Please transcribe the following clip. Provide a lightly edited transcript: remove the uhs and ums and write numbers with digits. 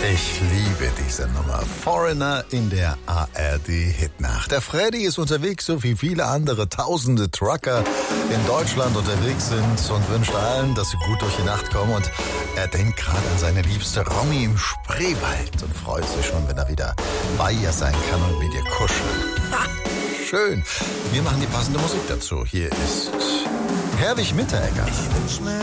Ich liebe diese Nummer. Foreigner in der ARD-Hitnacht. Der Freddy ist unterwegs, so wie viele andere tausende Trucker in Deutschland unterwegs sind und wünscht allen, dass sie gut durch die Nacht kommen. Und er denkt gerade an seine liebste Romy im Spreewald und freut sich schon, wenn er wieder bei ihr sein kann und mit ihr kuscheln. Ha, schön. Wir machen die passende Musik dazu. Hier ist Herwig Mitteregger. Ich wünsch mir